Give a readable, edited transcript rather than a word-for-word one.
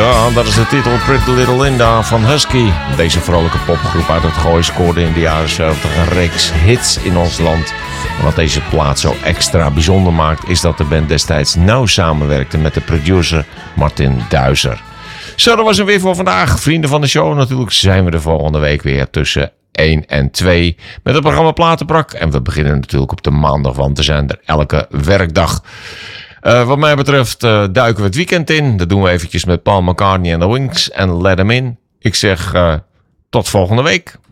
Ja, dat is de titel Pretty Little Linda van Husky. Deze vrolijke popgroep uit het Gooi scoorde in de jaren 70 een reeks hits in ons land. En wat deze plaat zo extra bijzonder maakt, is dat de band destijds nauw samenwerkte met de producer Martin Duizer. Zo, dat was hem weer voor vandaag. Vrienden van de show, natuurlijk zijn we de volgende week weer tussen 1 en 2 met het programma Platenbrak. En we beginnen natuurlijk op de maandag, want we zijn er elke werkdag. Wat mij betreft duiken we het weekend in. Dat doen we eventjes met Paul McCartney en The Wings en Let 'Em In. Ik zeg tot volgende week.